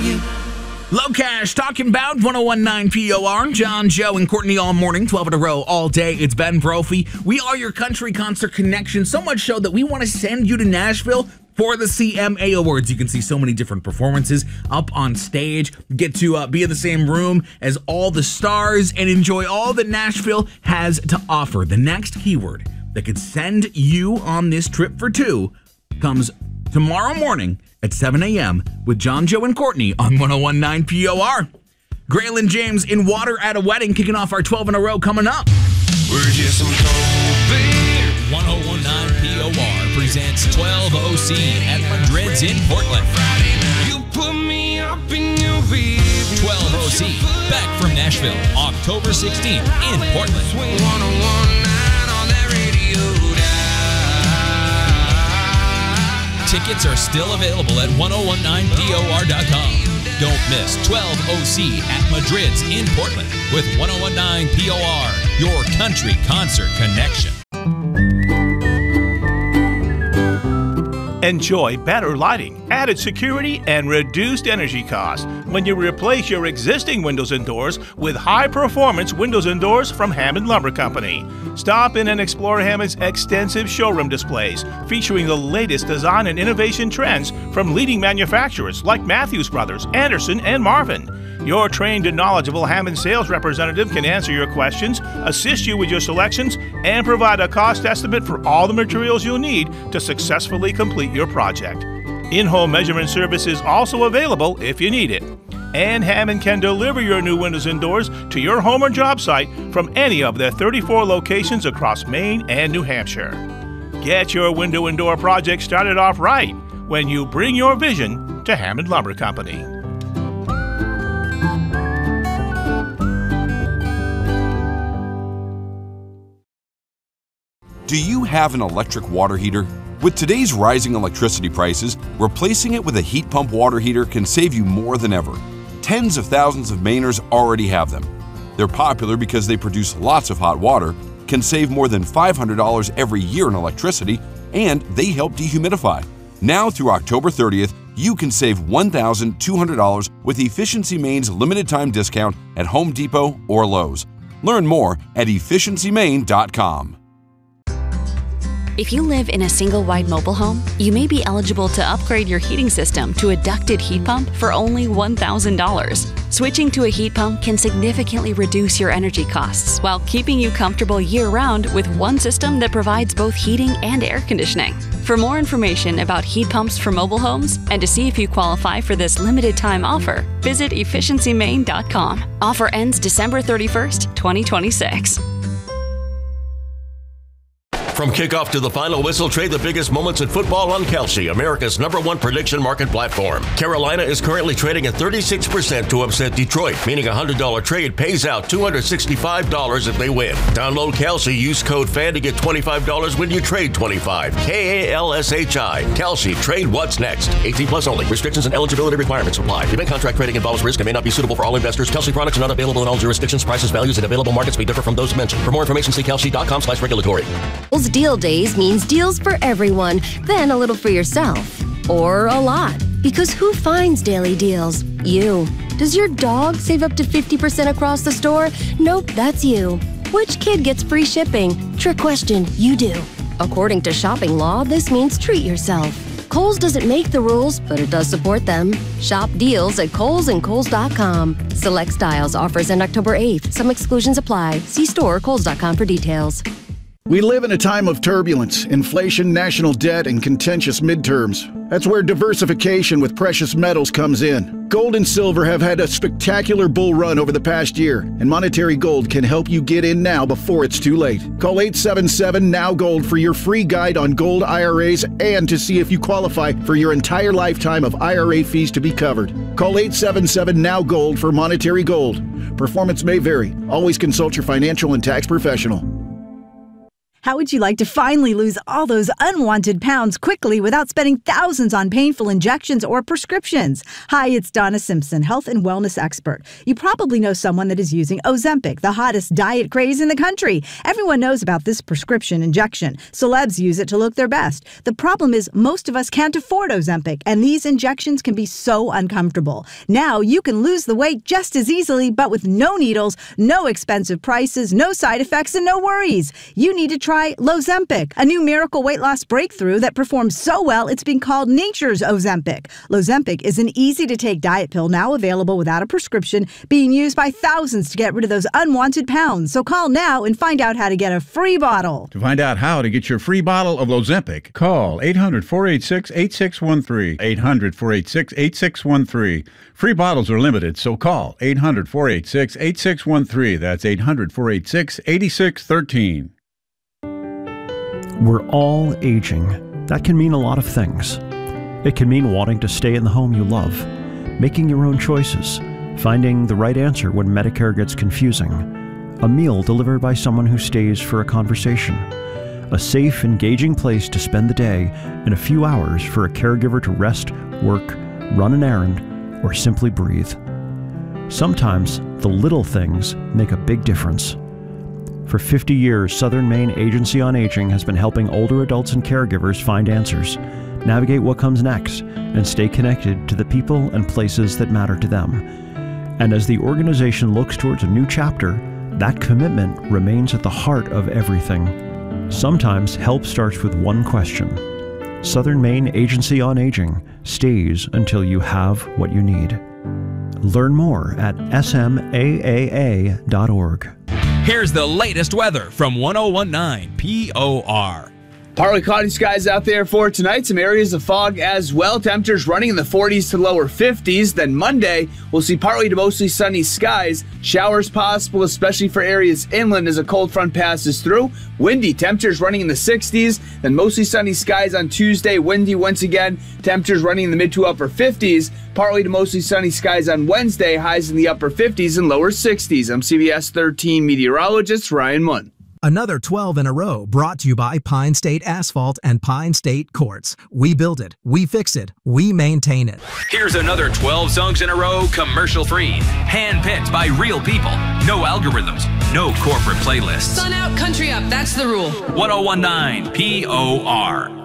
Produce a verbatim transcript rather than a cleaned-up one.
you. Low Cash talking about one oh one point nine P O R. John, Joe, and Courtney all morning, twelve in a row, all day. It's Ben Brophy. We are your country concert connection. So much so that we want to send you to Nashville for the C M A Awards. You can see so many different performances up on stage, get to uh, be in the same room as all the stars, and enjoy all that Nashville has to offer. The next keyword that could send you on this trip for two comes tomorrow morning at seven a.m. with John, Joe, and Courtney on one oh one point nine P O R. Graylin James in Water at a Wedding, kicking off our twelve in a row coming up. We're just some cold beer. one oh one point nine P O R presents twelve O C at Madrid's in Portland. You put me up in your bed. twelve O C, back from Nashville, October sixteenth in Portland. one oh one point nine on that radio dial. Tickets are still available at one oh one nine P O R dot com. Don't miss twelve O C at Madrid's in Portland with one oh one point nine P O R, your country concert connection. Enjoy better lighting, added security, and reduced energy costs when you replace your existing windows and doors with high-performance windows and doors from Hammond Lumber Company. Stop in and explore Hammond's extensive showroom displays featuring the latest design and innovation trends from leading manufacturers like Matthews Brothers, Anderson, and Marvin. Your trained and knowledgeable Hammond sales representative can answer your questions, assist you with your selections, and provide a cost estimate for all the materials you'll need to successfully complete your project. In-home measurement service is also available if you need it. And Hammond can deliver your new windows and doors to your home or job site from any of their thirty-four locations across Maine and New Hampshire. Get your window and door project started off right when you bring your vision to Hammond Lumber Company. Do you have an electric water heater? With today's rising electricity prices, replacing it with a heat pump water heater can save you more than ever. Tens of thousands of Mainers already have them. They're popular because they produce lots of hot water, can save more than five hundred dollars every year in electricity, and they help dehumidify. Now through October thirtieth, you can save one thousand two hundred dollars with Efficiency Maine's limited time discount at Home Depot or Lowe's. Learn more at efficiency maine dot com. If you live in a single-wide mobile home, you may be eligible to upgrade your heating system to a ducted heat pump for only one thousand dollars. Switching to a heat pump can significantly reduce your energy costs while keeping you comfortable year-round with one system that provides both heating and air conditioning. For more information about heat pumps for mobile homes and to see if you qualify for this limited-time offer, visit efficiency maine dot com. Offer ends December thirty-first, twenty twenty-six. From kickoff to the final whistle, trade the biggest moments in football on Kalshi, America's number one prediction market platform. Carolina is currently trading at thirty-six percent to upset Detroit, meaning a one hundred dollars trade pays out two hundred sixty-five dollars if they win. Download Kalshi, use code FAN to get twenty-five dollars when you trade twenty-five dollars. K A L S H I. Kalshi, trade what's next. eighteen plus only. Restrictions and eligibility requirements apply. Event contract trading involves risk and may not be suitable for all investors. Kalshi products are not available in all jurisdictions. Prices, values, and available markets may differ from those mentioned. For more information, see kalshi dot com slash regulatory. Deal days means deals for everyone, then a little for yourself. Or a lot. Because who finds daily deals? You. Does your dog save up to fifty percent across the store? Nope, that's you. Which kid gets free shipping? Trick question, you do. According to shopping law, this means treat yourself. Kohl's doesn't make the rules, but it does support them. Shop deals at Kohl's and Kohl's dot com. Select styles offers end October eighth. Some exclusions apply. See store or Kohl's dot com for details. We live in a time of turbulence, inflation, national debt, and contentious midterms. That's where diversification with precious metals comes in. Gold and silver have had a spectacular bull run over the past year, and Monetary Gold can help you get in now before it's too late. Call eight seven seven, N O W Gold for your free guide on gold I R As and to see if you qualify for your entire lifetime of I R A fees to be covered. Call eight seven seven, N O W Gold for Monetary Gold. Performance may vary. Always consult your financial and tax professional. How would you like to finally lose all those unwanted pounds quickly without spending thousands on painful injections or prescriptions? Hi, it's Donna Simpson, health and wellness expert. You probably know someone that is using Ozempic, the hottest diet craze in the country. Everyone knows about this prescription injection. Celebs use it to look their best. The problem is most of us can't afford Ozempic, and these injections can be so uncomfortable. Now you can lose the weight just as easily, but with no needles, no expensive prices, no side effects, and no worries. You need to try Try Lozempic, a new miracle weight loss breakthrough that performs so well it's been called nature's Ozempic. Lozempic is an easy-to-take diet pill now available without a prescription, being used by thousands to get rid of those unwanted pounds. So call now and find out how to get a free bottle. To find out how to get your free bottle of Lozempic, call eight hundred, four eight six, eight six one three, eight hundred, four eight six, eight six one three. Free bottles are limited, so call eight hundred, four eight six, eight six one three. That's eight hundred, four eight six, eight six one three. We're all aging. That can mean a lot of things. It can mean wanting to stay in the home you love, making your own choices, finding the right answer when Medicare gets confusing, a meal delivered by someone who stays for a conversation, a safe, engaging place to spend the day, and a few hours for a caregiver to rest, work, run an errand, or simply breathe. Sometimes the little things make a big difference. For fifty years, Southern Maine Agency on Aging has been helping older adults and caregivers find answers, navigate what comes next, and stay connected to the people and places that matter to them. And as the organization looks towards a new chapter, that commitment remains at the heart of everything. Sometimes help starts with one question. Southern Maine Agency on Aging stays until you have what you need. Learn more at S M A A A dot org. Here's the latest weather from one oh one nine P O R. Partly cloudy skies out there for tonight. Some areas of fog as well. Temperatures running in the forties to lower fifties. Then Monday, we'll see partly to mostly sunny skies. Showers possible, especially for areas inland as a cold front passes through. Windy, temperatures running in the sixties. Then mostly sunny skies on Tuesday. Windy once again. Temperatures running in the mid to upper fifties. Partly to mostly sunny skies on Wednesday. Highs in the upper fifties and lower sixties. I'm C B S thirteen meteorologist Ryan Munn. Another twelve in a row brought to you by Pine State Asphalt and Pine State Quartz. We build it, we fix it, we maintain it. Here's another twelve songs in a row, commercial-free, hand-picked by real people. No algorithms, no corporate playlists. Sun out, country up, that's the rule. one oh one nine P O R.